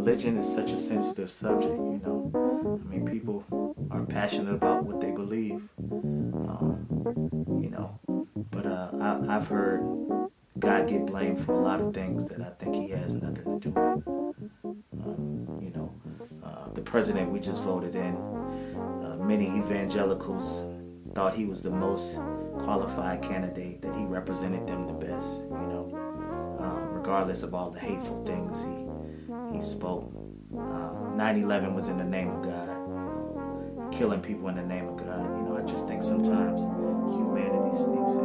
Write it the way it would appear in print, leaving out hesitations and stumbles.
religion is such a sensitive subject, you know. I mean, people are passionate about what they believe, you know. But I've heard God get blamed for a lot of things that I think he has nothing to do with. You know, the president we just voted in, many evangelicals thought he was the most qualified candidate, that he represented them the best, you know, regardless of all the hateful things he spoke. 9/11 was in the name of God, you know, killing people in the name of God. You know, I just think sometimes humanity sneaks in.